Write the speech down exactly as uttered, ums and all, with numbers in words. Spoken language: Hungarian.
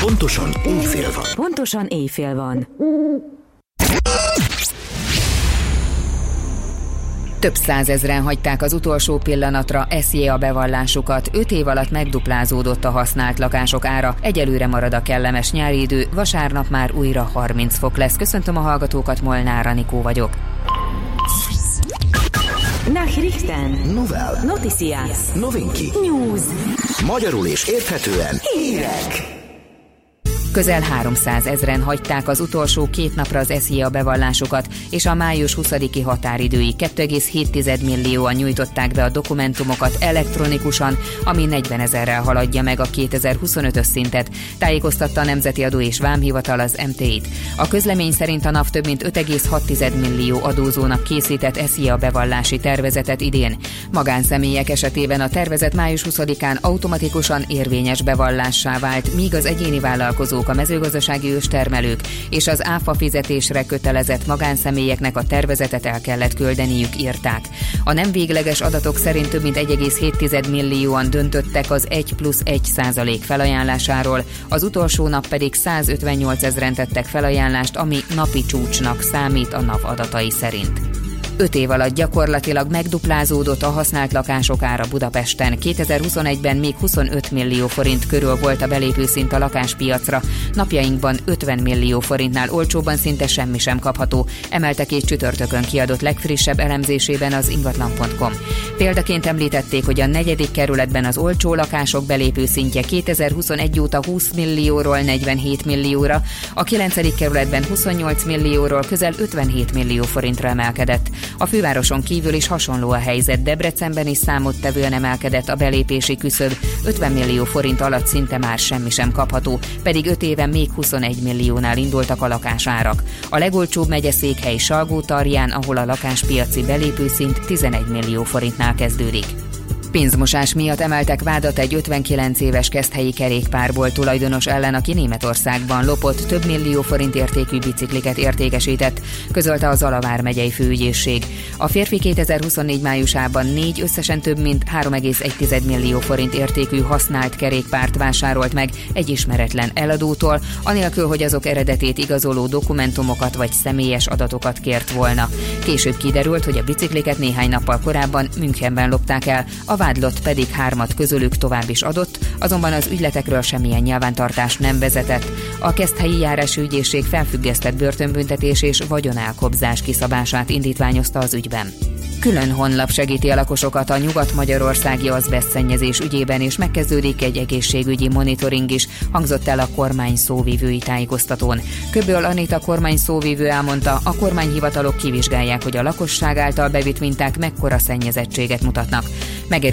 Pontosan éjfél van. Pontosan éjfél van. Több százezren hagyták az utolsó pillanatra es jé á bevallásukat, öt év alatt megduplázódott a használt lakások ára, egyelőre marad a kellemes nyári idő, vasárnap már újra harminc fok lesz. Köszöntöm a hallgatókat, Molnár Anikó vagyok. Nachrichten. Novel. Noticias. Novinki. News. Magyarul és érthetően hírek. Közel háromszázezren hagyták az utolsó két napra az es jé á bevallásukat, és a május huszadiki határidőig kettő egész hét millióan nyújtották be a dokumentumokat elektronikusan, ami negyvenezerrel haladja meg a kétezer-huszonötös szintet, tájékoztatta a Nemzeti Adó és Vámhivatal az em té í-t. A közlemény szerint a NAV több mint öt egész hat millió adózónak készített es jé á bevallási tervezetet idén. Magánszemélyek esetében a tervezet május huszadikán automatikusan érvényes bevallássá vált, míg az egyéni vállalkozó a mezőgazdasági őstermelők és az áfa fizetésre kötelezett magánszemélyeknek a tervezetet el kellett küldeniük, írták. A nem végleges adatok szerint több mint egy egész hét millióan döntöttek az egy plusz egy százalék felajánlásáról, az utolsó nap pedig százötvennyolcezren tettek felajánlást, ami napi csúcsnak számít a NAV adatai szerint. Öt év alatt gyakorlatilag megduplázódott a használt lakások ára Budapesten. kétezer-huszonegyben még huszonöt millió forint körül volt a belépőszint a lakáspiacra, napjainkban ötven millió forintnál olcsóbban szinte semmi sem kapható, emelte két csütörtökön kiadott legfrissebb elemzésében az ingatlan pont com. Példaként említették, hogy a negyedik kerületben az olcsó lakások belépőszintje kétezer-huszonegy óta húsz millióról negyvenhét millióra, a kilencedik kerületben huszonnyolc millióról közel ötvenhét millió forintra emelkedett. A fővároson kívül is hasonló a helyzet, Debrecenben is számottevően emelkedett a belépési küszöb, ötven millió forint alatt szinte már semmi sem kapható, pedig öt éven még huszonegy milliónál indultak a lakásárak. A legolcsóbb megyeszékhely Salgótarján, ahol a lakáspiaci belépőszint tizenegy millió forintnál kezdődik. Pénzmosás miatt emeltek vádat egy ötvenkilenc éves keszthelyi kerékpárból tulajdonos ellen, aki Németországban lopott, több millió forint értékű bicikliket értékesített, közölte a Zalavár megyei főügyészség. A férfi kétezer-huszonnégy májusában négy összesen több mint három egész egy millió forint értékű használt kerékpárt vásárolt meg egy ismeretlen eladótól, anélkül, hogy azok eredetét igazoló dokumentumokat vagy személyes adatokat kért volna. Később kiderült, hogy a bicikliket néhány nappal korábban Münchenben lopták el, a vádlott pedig hármat közülük tovább is adott, azonban az ügyletekről semmilyen nyilvántartás nem vezetett. A keszthelyi járási ügyészség felfüggesztett börtönbüntetés és vagyonelkobzás kiszabását indítványozta az ügyben. Külön honlap segíti a lakosokat a nyugat-magyarországi azbesztszennyezés ügyében, és megkezdődik egy egészségügyi monitoring is, hangzott el a kormány szóvivői tájékoztatón. Köböl Anita kormány szóvivő elmondta, a kormányhivatalok kivizsgálják, hogy a lakosság által bevitt minták mekkora szennyezettséget mutatnak.